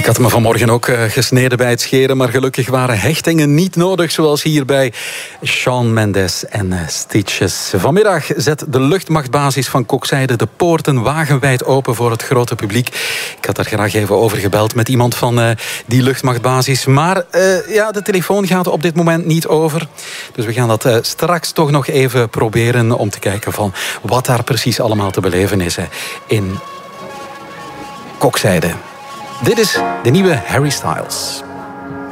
Ik had me vanmorgen ook gesneden bij het scheren, maar gelukkig waren hechtingen niet nodig, zoals hier bij Shawn Mendes en Stitches. Vanmiddag zet de luchtmachtbasis van Kokzijde de poorten wagenwijd open voor het grote publiek. Ik had daar graag even over gebeld met iemand van die luchtmachtbasis, maar de telefoon gaat op dit moment niet over. Dus we gaan dat straks toch nog even proberen om te kijken van wat daar precies allemaal te beleven is in Kokzijde. Dit is de nieuwe Harry Styles.